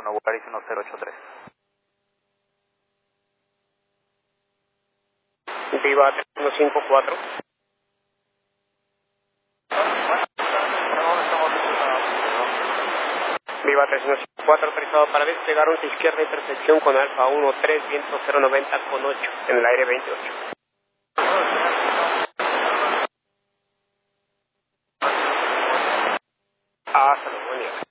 Volaris 1083. Viva 3154. Viva 3154, autorizado para despegar 11 izquierda, intersección con Alfa 13, viento 090 con 8, en el aire 28. Hasta luego, buen día.